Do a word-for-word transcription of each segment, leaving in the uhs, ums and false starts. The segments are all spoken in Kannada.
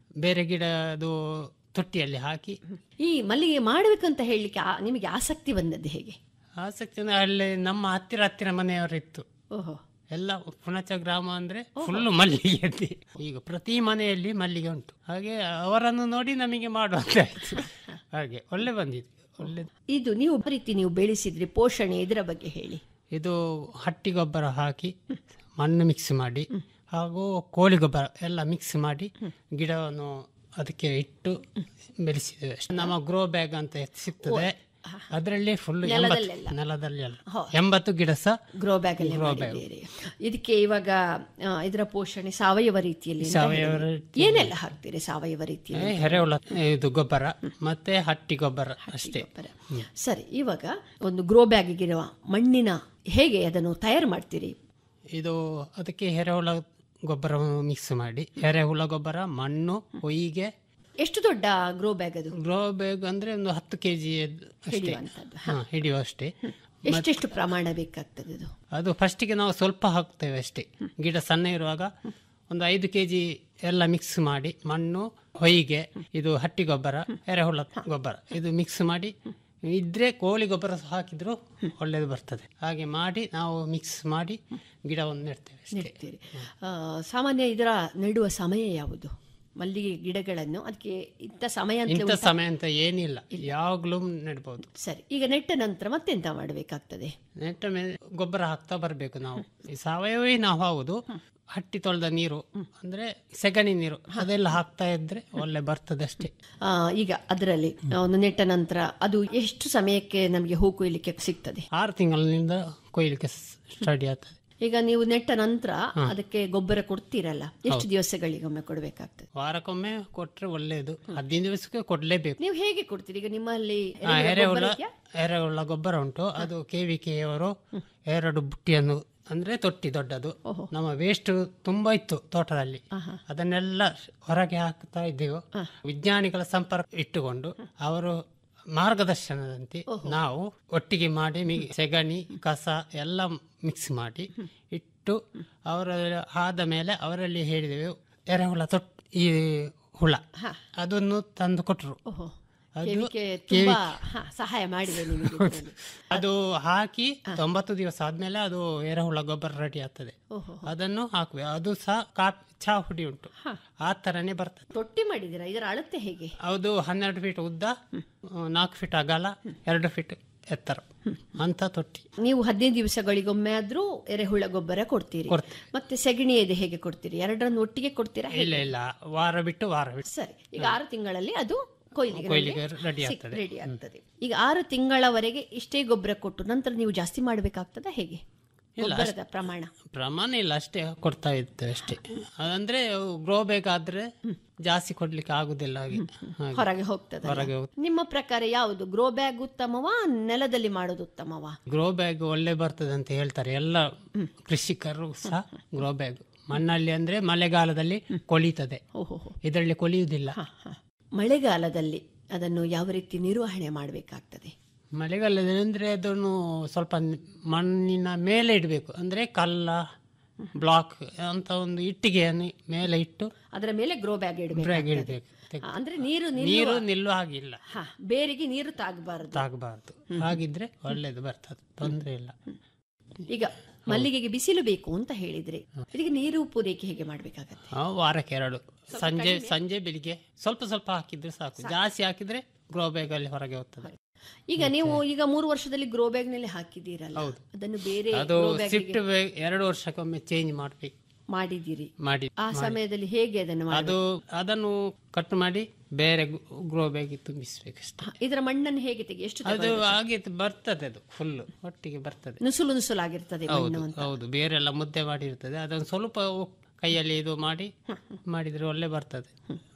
ಬೇರೆ ಗಿಡ ಅದು ತೊಟ್ಟಿಯಲ್ಲಿ ಹಾಕಿ. ಈ ಮಲ್ಲಿಗೆ ಮಾಡಬೇಕಂತ ಹೇಳಲಿಕ್ಕೆ ನಿಮಗೆ ಆಸಕ್ತಿ ಬಂದದ್ದು ಹೇಗೆ? ಆಸಕ್ತಿ ಅಲ್ಲಿ ನಮ್ಮ ಹತ್ತಿರ ಹತ್ತಿರ ಮನೆಯವರಿತ್ತು. ಓಹೋ. ಎಲ್ಲ ಪುಣಚ ಗ್ರಾಮ ಅಂದ್ರೆ ಫುಲ್ಲು ಮಲ್ಲಿಗೆ. ಈಗ ಪ್ರತಿ ಮನೆಯಲ್ಲಿ ಮಲ್ಲಿಗೆ ಉಂಟು. ಹಾಗೆ ಅವರನ್ನು ನೋಡಿ ನಮಗೆ ಮಾಡುವಂತ ಆಯ್ತು. ಹಾಗೆ ಒಳ್ಳೆ ಬಂದಿದೆ. ಒಳ್ಳೆ. ಇದು ನೀವು ರೀತಿ ನೀವು ಬೆಳೆಸಿದ್ರಿ, ಪೋಷಣೆ ಇದರ ಬಗ್ಗೆ ಹೇಳಿ. ಇದು ಹಟ್ಟಿ ಗೊಬ್ಬರ ಹಾಕಿ ಮಣ್ಣು ಮಿಕ್ಸ್ ಮಾಡಿ ಹಾಗೂ ಕೋಳಿ ಗೊಬ್ಬರ ಎಲ್ಲ ಮಿಕ್ಸ್ ಮಾಡಿ ಗಿಡವನ್ನು ಅದಕ್ಕೆ ಇಟ್ಟು ಬೆಳೆಸಿದ್ದೇವೆ. ನಮ್ಮ ಗ್ರೋ ಬ್ಯಾಗ್ ಅಂತ ಸಿಗ್ತದೆ, ಅದರಲ್ಲಿ ಫುಲ್ ನೆಲದಲ್ಲಿ ಅಲ್ಲ ಎಂಬತ್ತು ಗಿಡ ಸಹ ಗ್ರೋ ಬ್ಯಾಗ್ ಅಲ್ಲಿ ಮಾಡಿದ್ದೀರಿ. ಇದಕ್ಕೆ ಇವಾಗ ಇದರ ಪೋಷಣೆ ಸಾವಯವ ರೀತಿಯಲ್ಲಿ ಸಾವಯವ ಏನೆಲ್ಲ ಹಾಕ್ತೀರಿ? ಸಾವಯವ ರೀತಿಯಲ್ಲಿ ಎರೆಹುಳ ಇದು ಗೊಬ್ಬರ ಮತ್ತೆ ಹಟ್ಟಿ ಗೊಬ್ಬರ ಅಷ್ಟೇ. ಸರಿ, ಇವಾಗ ಒಂದು ಗ್ರೋ ಬ್ಯಾಗಿಗಿರುವ ಮಣ್ಣಿನ ಹೇಗೆ ಅದನ್ನು ತಯಾರು ಮಾಡ್ತೀರಿ? ಇದು ಅದಕ್ಕೆ ಎರೆಹುಳ ಗೊಬ್ಬರ ಮಿಕ್ಸ್ ಮಾಡಿ, ಎರೆಹುಳ ಗೊಬ್ಬರ, ಮಣ್ಣು, ಹೊಯ್ಗೆ. ಎಷ್ಟು ದೊಡ್ಡ ಗ್ರೋ ಬ್ಯಾಗ್ ಅದು? ಗ್ರೋ ಬ್ಯಾಗ್ ಅಂದ್ರೆ ಒಂದು ಹತ್ತು ಕೆಜಿ ಅಷ್ಟೇ ಹಿಡಿಯುವ ಅಷ್ಟೇ. ಎಷ್ಟೆಷ್ಟು ಪ್ರಮಾಣ ಬೇಕಾಗ್ತದೆ ಅದು? ಅದು ಫಸ್ಟಿಗೆ ನಾವು ಸ್ವಲ್ಪ ಹಾಕ್ತೇವೆ ಅಷ್ಟೇ. ಗಿಡ ಸಣ್ಣ ಇರುವಾಗ ಒಂದು ಐದು ಕೆಜಿ ಎಲ್ಲ ಮಿಕ್ಸ್ ಮಾಡಿ, ಮಣ್ಣು, ಹೊಯ್ಗೆ, ಇದು ಹಟ್ಟಿ ಗೊಬ್ಬರ, ಎರೆಹುಳ ಗೊಬ್ಬರ ಇದು ಮಿಕ್ಸ್ ಮಾಡಿ, ಇದ್ರೆ ಕೋಳಿ ಗೊಬ್ಬರ ಹಾಕಿದ್ರು ಒಳ್ಳೇದು ಬರ್ತದೆ. ಹಾಗೆ ಮಾಡಿ ನಾವು ಮಿಕ್ಸ್ ಮಾಡಿ ಗಿಡವನ್ನು ನೆಡ್ತೇವೆ. ನೆಡ್ತೀರಿ. ಸಾಮಾನ್ಯ ಇದರ ನೆಡುವ ಸಮಯ ಯಾವುದು? ಮಲ್ಲಿಗೆ ಗಿಡಗಳನ್ನು ಅದಕ್ಕೆ ಇಂಥ ಸಮಯ ಇಂಥ ಸಮಯ ಅಂತ ಏನಿಲ್ಲ, ಯಾವಾಗಲೂ ನೆಡ್ಬೋದು. ಸರಿ, ಈಗ ನೆಟ್ಟ ನಂತರ ಮತ್ತೆಂತ ಮಾಡಬೇಕಾಗ್ತದೆ? ನೆಟ್ಟ ಮೇಲೆ ಗೊಬ್ಬರ ಹಾಕ್ತಾ ಬರಬೇಕು ನಾವು. ಸಾವಯವೇ ನಾವು ಹೌದು. ಹಟ್ಟಿ ತೊಳೆದ ನೀರು ಅಂದ್ರೆ ಸೆಗಣಿ ನೀರು ಅದೆಲ್ಲ ಹಾಕ್ತಾ ಇದ್ರೆ ಒಳ್ಳೆ ಬರ್ತದೆ ಅಷ್ಟೇ. ಈಗ ಅದರಲ್ಲಿ ಒಂದು ನೆಟ್ಟ ನಂತರ ಅದು ಎಷ್ಟು ಸಮಯಕ್ಕೆ ನಮಗೆ ಹೂ ಕೊಯ್ಲಿಕ್ಕೆ ಸಿಗ್ತದೆ? ಆರು ತಿಂಗಳಿನಿಂದ ಕೊಯ್ಲಿಕ್ಕೆ ಸ್ಟಾರ್ಟ್ ಆಗ್ತದೆ. ಈಗ ನೀವು ನೆಟ್ಟ ನಂತರ ಅದಕ್ಕೆ ಗೊಬ್ಬರ ಕೊಡ್ತೀರಲ್ಲ, ಎಷ್ಟು ದಿವಸಗಳಿಗೊಮ್ಮೆ ಕೊಡಬೇಕಾಗ್ತದೆ? ವಾರಕ್ಕೊಮ್ಮೆ ಕೊಟ್ರೆ ಒಳ್ಳೇದು, ಹದಿನೈದು ದಿವಸಕ್ಕೆ ಕೊಡ್ಲೇಬೇಕು. ನೀವು ಹೇಗೆ ಕೊಡ್ತೀರಿ? ಈಗ ನಿಮ್ಮಲ್ಲಿ ಎರೆಹುಳ ಎರೆಹುಳ ಗೊಬ್ಬರ ಉಂಟು, ಅದು ಕೆ ವಿ ಕೆ ಅವರು ಎರಡು ಬುಟ್ಟಿಯನ್ನು ಅಂದ್ರೆ ತೊಟ್ಟಿ ದೊಡ್ಡದು, ನಮ್ಮ ವೇಸ್ಟ್ ತುಂಬಾ ಇತ್ತು ತೋಟದಲ್ಲಿ, ಅದನ್ನೆಲ್ಲ ಹೊರಗೆ ಹಾಕ್ತಾ ಇದ್ದೆವು. ವಿಜ್ಞಾನಿಗಳ ಸಂಪರ್ಕ ಇಟ್ಟುಕೊಂಡು ಅವರು ಮಾರ್ಗದರ್ಶನದಂತೆ ನಾವು ಒಟ್ಟಿಗೆ ಮಾಡಿ ಸೆಗಣಿ ಕಸ ಎಲ್ಲ ಮಿಕ್ಸ್ ಮಾಡಿ ಇಟ್ಟು ಅವರ ಆದ ಮೇಲೆ ಅವರಲ್ಲಿ ಹೇಳಿದೆವು ಎರೆಹುಳ ತೊಟ್ ಈ ಹುಳ ಅದನ್ನು ತಂದು ಕೊಟ್ಟರು. ಸಹಾಯ ಮಾಡಿದೆ. ಅದು ಹಾಕಿ ತೊಂಬತ್ತು ದಿವಸ ಆದ್ಮೇಲೆ ಅದು ಎರೆಹುಳ ಗೊಬ್ಬರ ರೆಡಿ ಆಗ್ತದೆ. ಅದನ್ನು ಹಾಕುವೆ. ಅದು ಸಹ ಕಾಪಿ ಚಾ ಹುಡಿ ಉಂಟು, ಆ ತರನೇ ಬರ್ತದೆ. ತೊಟ್ಟಿ ಮಾಡಿದಿರಾ? ಇದರ ಅಳತೆ ಹೇಗೆ? ಅದು ಹನ್ನೆರಡು ಫೀಟ್ ಉದ್ದ, ನಾಲ್ಕು ಫೀಟ್ ಅಗಲ, ಎರಡು ಫೀಟ್ ಎತ್ತರ ಅಂತ ತೊಟ್ಟಿ. ನೀವು ಹದಿನೈದು ದಿವಸಗಳಿಗೊಮ್ಮೆ ಆದ್ರೂ ಎರೆಹುಳ ಗೊಬ್ಬರ ಕೊಡ್ತೀರಿ, ಮತ್ತೆ ಸೆಗಣಿ ಇದೆ ಹೇಗೆ ಕೊಡ್ತೀರಿ? ಎರಡರನ್ನು ಒಟ್ಟಿಗೆ ಕೊಡ್ತೀರಾ? ಇಲ್ಲ ಇಲ್ಲ, ವಾರ ಬಿಟ್ಟು ವಾರ ಬಿಟ್ಟು. ಸರಿ, ಈಗ ಆರು ತಿಂಗಳಲ್ಲಿ ಅದು ಕೊಯ್ಲಿಗೆ ರೆಡಿ ಆಗ್ತದೆ. ಈಗ ಆರು ತಿಂಗಳವರೆಗೆ ಇಷ್ಟೇ ಗೊಬ್ಬರ ಕೊಟ್ಟು ನಂತರ ನೀವು ಜಾಸ್ತಿ ಮಾಡಬೇಕಾಗ್ತದ ಹೇಗೆ? ಗೊಬ್ಬರದ ಪ್ರಮಾಣ ಪ್ರಮಾಣ ಇಲ್ಲ, ಅಷ್ಟೇ ಕೊಡ್ತಾ ಇರ್ತೇವೆ ಅಷ್ಟೇ. ಅದಂದ್ರೆ ಗ್ರೋ ಬೇಕಾದ್ರೆ ಜಾಸ್ತಿ ಕೊಡ್ಲಿಕ್ಕೆ ಆಗುದಿಲ್ಲ, ಹೊರಗೆ ಹೋಗ್ತದೆ. ಹೊರಗೆ ನಿಮ್ಮ ಪ್ರಕಾರ ಯಾವುದು, ಗ್ರೋ ಬ್ಯಾಗ್ ಉತ್ತಮವಾ ನೆಲದಲ್ಲಿ ಮಾಡೋದು ಉತ್ತಮವಾ? ಗ್ರೋ ಬ್ಯಾಗ್ ಒಳ್ಳೆ ಬರ್ತದೆ ಅಂತ ಹೇಳ್ತಾರೆ ಎಲ್ಲ ಕೃಷಿಕರು ಸಹ. ಗ್ರೋ ಬ್ಯಾಗ್ ಮಣ್ಣಲ್ಲಿ ಅಂದ್ರೆ ಮಳೆಗಾಲದಲ್ಲಿ ಕೊಳಿತದೆ, ಇದರಲ್ಲಿ ಕೊಳಿಯುವುದಿಲ್ಲ. ಮಳೆಗಾಲದಲ್ಲಿ ಅದನ್ನು ಯಾವ ರೀತಿ ನಿರ್ವಹಣೆ ಮಾಡಬೇಕಾಗ್ತದೆ? ಮಳೆಗಾಲದಲ್ಲಿ ಅಂದ್ರೆ ಅದನ್ನು ಸ್ವಲ್ಪ ಮಣ್ಣಿನ ಮೇಲೆ ಇಡಬೇಕು. ಅಂದ್ರೆ ಕಲ್ಲ ಬ್ಲಾಕ್ ಅಂತ ಒಂದು ಇಟ್ಟಿಗೆಯನ್ನು ಮೇಲೆ ಇಟ್ಟು ಅದರ ಮೇಲೆ ಗ್ರೋ ಬ್ಯಾಗ್ ಇಡಬೇಕು. ಅಂದ್ರೆ ನೀರು ನೀರು ನಿಲ್ಲುವ ಹಾಗಿಲ್ಲ, ಬೇರಿಗೆ ನೀರು ತಾಗಬಾರದು ತಾಗಬಾರದು. ಹಾಗಿದ್ರೆ ಒಳ್ಳೇದು ಬರ್ತದೆ, ತೊಂದರೆ ಇಲ್ಲ. ಈಗ ಮಲ್ಲಿಗೆಗೆ ಬಿಸಿಲು ಬೇಕು ಅಂತ ಹೇಳಿದ್ರೆ ಇದಕ್ಕೆ ನೀರು ಪೂರೈಕೆ ಹೇಗೆ ಮಾಡ್ಬೇಕಾಗತ್ತೆ? ವಾರಕ್ಕೆ ಎರಡು, ಸಂಜೆ ಸಂಜೆ ಬೆಳಿಗ್ಗೆ ಸ್ವಲ್ಪ ಸ್ವಲ್ಪ ಹಾಕಿದ್ರೆ ಸಾಕು. ಜಾಸ್ತಿ ಹಾಕಿದ್ರೆ ಗ್ರೋ ಬ್ಯಾಗ್ ಅಲ್ಲಿ ಹೊರಗೆ ಹೋಗ್ತದೆ. ಈಗ ನೀವು ಈಗ ಮೂರು ವರ್ಷದಲ್ಲಿ ಗ್ರೋ ಬ್ಯಾಗ್ ನಲ್ಲಿ ಹಾಕಿದ್ದೀರಲ್ಲ, ಅದನ್ನು ಬೇರೆ ಅದು ಶಿಫ್ಟ್ ಎರಡು ವರ್ಷಕ್ಕೊಮ್ಮೆ ಚೇಂಜ್ ಮಾಡ್ಬೇಕು. ಮಾಡಿದ್ದೀರಿ? ಮಾಡಿ. ಆ ಸಮಯದಲ್ಲಿ ಹೇಗೆ ಅದನ್ನು ಅದು ಅದನ್ನು ಕಟ್ ಮಾಡಿ ಬೇರೆ ಗ್ರೋ ಬ್ಯಾಗ್ ತುಂಬಿಸ್ಬೇಕಷ್ಟೇ. ಇದರ ಮಣ್ಣನ್ನು ಹೇಗೆ ತೆಗಿ? ಎಷ್ಟು ಅದು ಹಾಗೆ ಬರ್ತದೆ, ಅದು ಫುಲ್ ಒಟ್ಟಿಗೆ ಬರ್ತದೆ, ನುಸುಲು ನುಸುಲಾಗಿರ್ತದೆ. ಹೌದು, ಬೇರೆಲ್ಲ ಮುದ್ದೆ ಮಾಡಿರ್ತದೆ. ಅದನ್ನು ಸ್ವಲ್ಪ ಕೈಯಲ್ಲಿ ಇದು ಮಾಡಿ ಮಾಡಿದ್ರೆ ಒಳ್ಳೆ ಬರ್ತದೆ.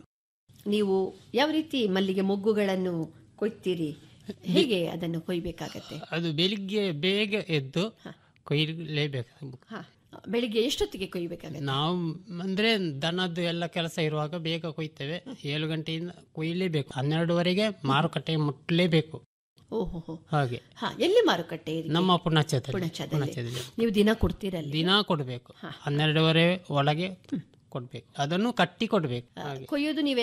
ನೀವು ಯಾವ ರೀತಿ ಮಲ್ಲಿಗೆ ಮೊಗ್ಗುಗಳನ್ನು ಕೊಯ್ತೀರಿ? ಹೇಗೆ ಅದನ್ನು ಕೊಯ್ಬೇಕಾಗತ್ತೆ? ಅದು ಬೆಳಿಗ್ಗೆ ಬೇಗ ಎದ್ದು ಕೊಯ್ಯಲೇಬೇಕು. ಬೆಳಿಗ್ಗೆ ಎಷ್ಟೊತ್ತಿಗೆ ಕೊಯ್ಬೇಕಾಗತ್ತೆ? ನಾವು ಅಂದ್ರೆ ದನದ್ದು ಎಲ್ಲ ಕೆಲಸ ಇರುವಾಗ ಬೇಗ ಕೊಯ್ತೇವೆ. ಏಳು ಗಂಟೆಯಿಂದ ಕೊಯ್ಯಲೇಬೇಕು, ಹನ್ನೆರಡುವರೆಗೆ ಮಾರುಕಟ್ಟೆ ಮುಟ್ಟಲೇಬೇಕು. ಓಹೋ, ಹಾಗೆ. ಎಲ್ಲಿ ಮಾರುಕಟ್ಟೆ? ನಮ್ಮ ಪುಣಚದಲ್ಲಿ. ನೀವು ದಿನ ಕೊಡ್ತೀರಲ್ಲ? ದಿನ ಕೊಡ್ಬೇಕು, ಹನ್ನೆರಡುವರೆ ಒಳಗೆ ಕೊಡ್ಬೇಕು. ಅದನ್ನು ಕಟ್ಟಿ ಕೊಡ್ಬೇಕು. ಕೊಯ್ಯೋದು ನೀವೇ